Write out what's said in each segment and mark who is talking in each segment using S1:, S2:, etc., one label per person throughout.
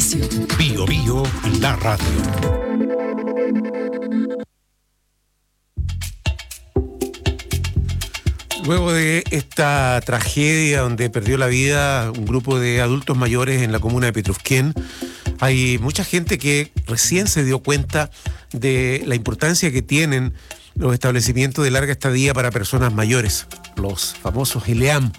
S1: espacio.
S2: Bio Bio, la radio.
S3: Luego de esta tragedia donde perdió la vida un grupo de adultos mayores en la comuna de Petrufquén, hay mucha gente que recién se dio cuenta de la importancia que tienen los establecimientos de larga estadía para personas mayores, los famosos ELEAM.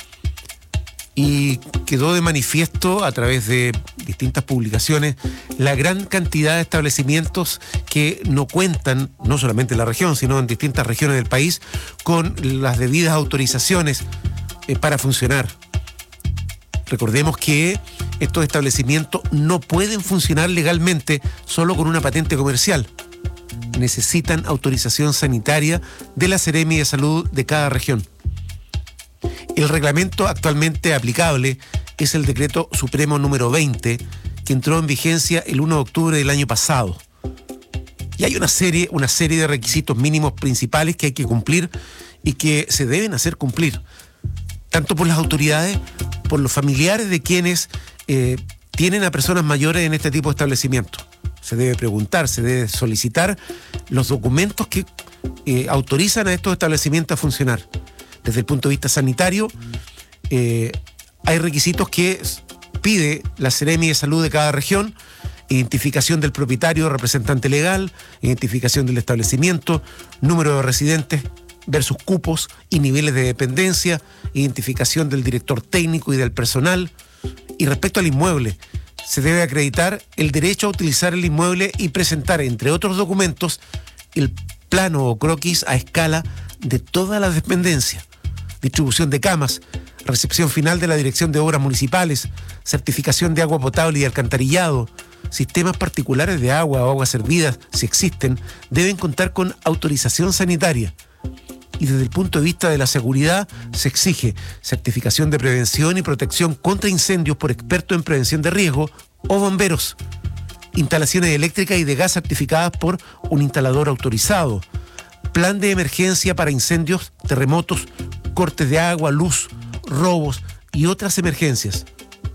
S3: Y quedó de manifiesto a través de distintas publicaciones la gran cantidad de establecimientos que no cuentan, no solamente en la región, sino en distintas regiones del país, con las debidas autorizaciones para funcionar. Recordemos que estos establecimientos no pueden funcionar legalmente solo con una patente comercial. Necesitan autorización sanitaria de la Seremi de Salud de cada región. El reglamento actualmente aplicable es el Decreto Supremo número 20, que entró en vigencia el 1 de octubre del año pasado. Y hay una serie de requisitos mínimos principales que hay que cumplir y que se deben hacer cumplir, tanto por las autoridades, por los familiares de quienes tienen a personas mayores en este tipo de establecimientos. Se debe preguntar, se debe solicitar los documentos que autorizan a estos establecimientos a funcionar. Desde el punto de vista sanitario, hay requisitos que pide la Seremi de Salud de cada región: identificación del propietario, representante legal, identificación del establecimiento, número de residentes versus cupos y niveles de dependencia, identificación del director técnico y del personal. Y respecto al inmueble, se debe acreditar el derecho a utilizar el inmueble y presentar, entre otros documentos, el plano o croquis a escala de todas las dependencias, distribución de camas, recepción final de la Dirección de Obras Municipales, certificación de agua potable y alcantarillado, sistemas particulares de agua o aguas servidas, si existen, deben contar con autorización sanitaria. Y desde el punto de vista de la seguridad, se exige certificación de prevención y protección contra incendios por expertos en prevención de riesgo o bomberos, instalaciones eléctricas y de gas certificadas por un instalador autorizado, plan de emergencia para incendios, terremotos, cortes de agua, luz, robos y otras emergencias.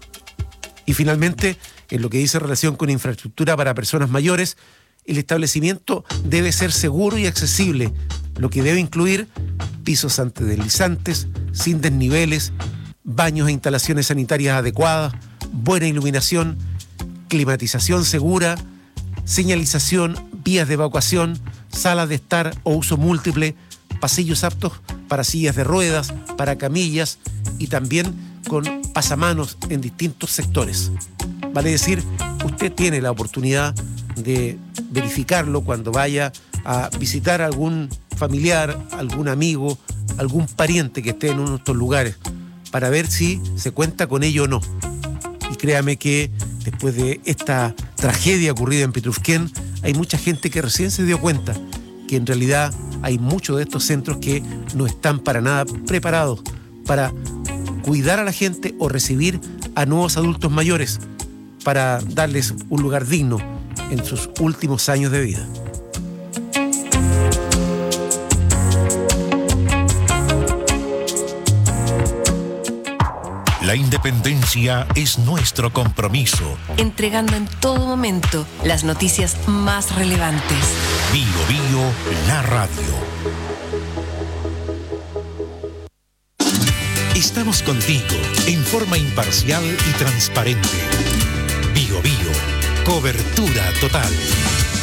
S3: Y finalmente, en lo que dice relación con infraestructura para personas mayores, el establecimiento debe ser seguro y accesible, lo que debe incluir pisos antideslizantes, sin desniveles, baños e instalaciones sanitarias adecuadas, buena iluminación, climatización segura, señalización, vías de evacuación, salas de estar o uso múltiple, pasillos aptos para sillas de ruedas, para camillas y también con pasamanos en distintos sectores. Vale decir, usted tiene la oportunidad de verificarlo cuando vaya a visitar a algún familiar, algún amigo, algún pariente que esté en uno de estos lugares, para ver si se cuenta con ello o no. Y créame que después de esta tragedia ocurrida en Petrufquén, hay mucha gente que recién se dio cuenta que en realidad hay muchos de estos centros que no están para nada preparados para cuidar a la gente o recibir a nuevos adultos mayores, para darles un lugar digno en sus últimos años de vida.
S2: La independencia es nuestro compromiso.
S1: Entregando en todo momento las noticias más relevantes.
S2: Bio Bio, la radio. Estamos contigo en forma imparcial y transparente. Bio Bio, cobertura total.